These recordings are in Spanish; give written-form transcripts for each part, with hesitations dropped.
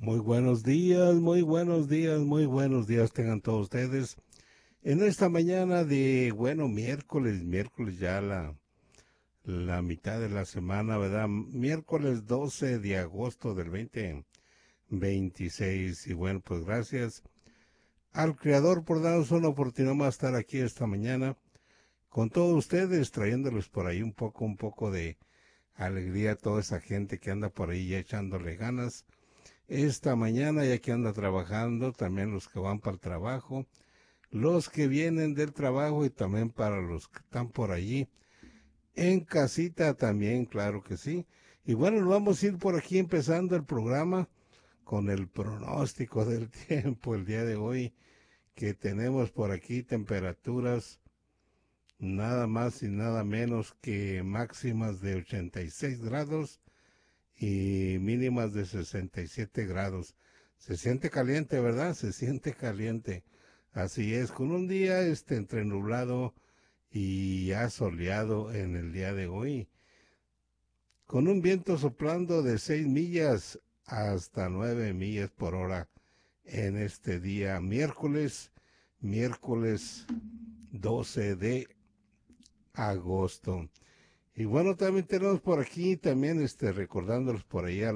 Muy buenos días, muy buenos días, muy buenos días tengan todos ustedes. En esta mañana de, miércoles ya la mitad de la semana, ¿verdad? Miércoles 12 de agosto del 2026. Y bueno, pues gracias al Creador por darnos una oportunidad más de estar aquí esta mañana con todos ustedes, trayéndoles por ahí un poco de alegría a toda esa gente que anda por ahí ya echándole ganas esta mañana, ya que anda trabajando, también los que van para el trabajo, los que vienen del trabajo y también para los que están por allí en casita también, claro que sí. Y bueno, nos vamos a ir por aquí empezando el programa con el pronóstico del tiempo el día de hoy, que tenemos por aquí temperaturas nada más y nada menos que máximas de 86 grados y mínimas de 67 grados. Se siente caliente, ¿verdad? Se siente caliente. Así es, con un día entre nublado y ya soleado en el día de hoy, con un viento soplando de 6 millas hasta 9 millas por hora en este día miércoles 12 de agosto. Y bueno, también tenemos por aquí, también recordándolos por ahí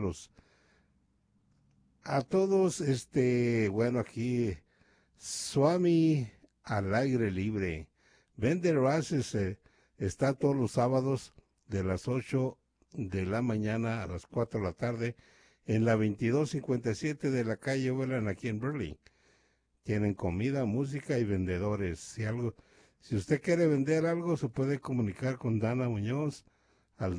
a todos, bueno, aquí, Swami al aire libre. Vende Races está todos los sábados de las 8 de la mañana a las 4 de la tarde en la 2257 de la calle Overland aquí en Berlín. Tienen comida, música y vendedores. Si usted quiere vender algo, se puede comunicar con Dana Muñoz al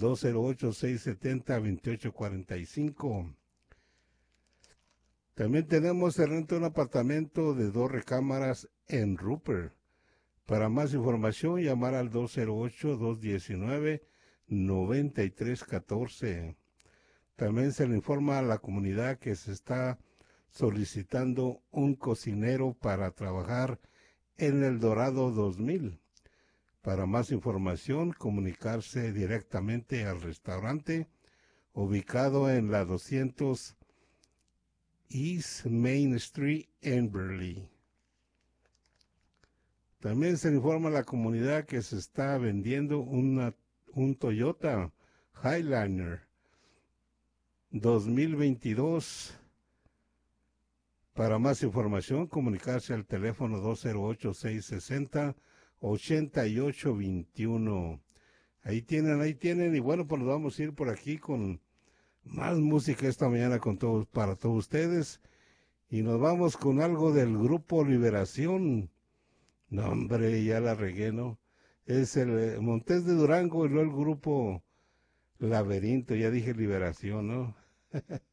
208-670-2845. También tenemos de renta un apartamento de 2 recámaras en Rupert. Para más información, llamar al 208-219-9314. También se le informa a la comunidad que se está solicitando un cocinero para trabajar en El Dorado 2000. Para más información, comunicarse directamente al restaurante ubicado en la 200 East Main Street en Berlín. También se informa a la comunidad que se está vendiendo un Toyota Highlander 2022. Para más información, comunicarse al teléfono 208-660-8821. Ahí tienen, y bueno, pues nos vamos a ir por aquí con más música esta mañana para todos ustedes. Y nos vamos con algo del grupo Liberación. No, hombre, ya la regué, ¿no? Es el Montes de Durango y luego el grupo Laberinto, ya dije Liberación, ¿no?